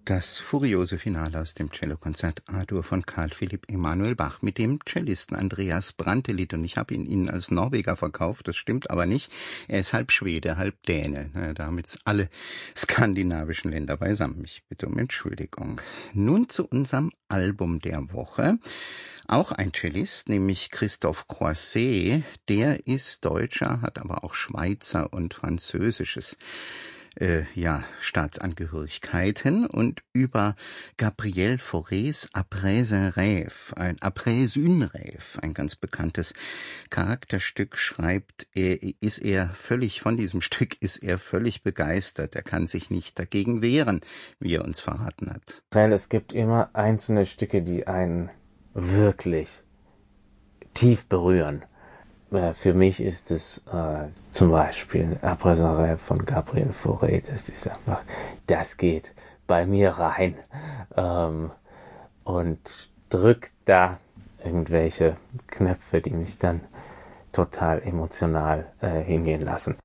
Das furiose Finale aus dem Cellokonzert A-Dur von Carl Philipp Emanuel Bach mit dem Cellisten Andreas Brantelid. Und ich habe ihn Ihnen als Norweger verkauft, das stimmt aber nicht. Er ist halb Schwede, halb Däne. Damit alle skandinavischen Länder beisammen. Ich bitte um Entschuldigung. Nun zu unserem Album der Woche. Auch ein Cellist, nämlich Christophe Croisset. Der ist Deutscher, hat aber auch Schweizer und französisches Staatsangehörigkeiten, und über Gabriel Faurés Après un rêve, ein ganz bekanntes Charakterstück, schreibt er, von diesem Stück ist er völlig begeistert. Er kann sich nicht dagegen wehren, wie er uns verraten hat. Weil es gibt immer einzelne Stücke, die einen wirklich tief berühren. Für mich ist es zum Beispiel Après un rêve von Gabriel Fauré. Das ist einfach, das geht bei mir rein und drückt da irgendwelche Knöpfe, die mich dann total emotional hingehen lassen.